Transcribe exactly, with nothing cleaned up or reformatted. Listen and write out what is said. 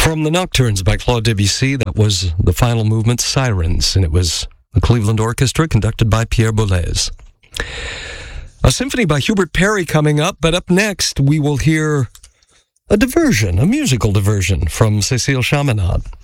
From the Nocturnes by Claude Debussy, that was the final movement, Sirens, and it was the Cleveland Orchestra conducted by Pierre Boulez. A symphony by Hubert Parry coming up, but up next we will hear a diversion, a musical diversion from Cécile Chaminade.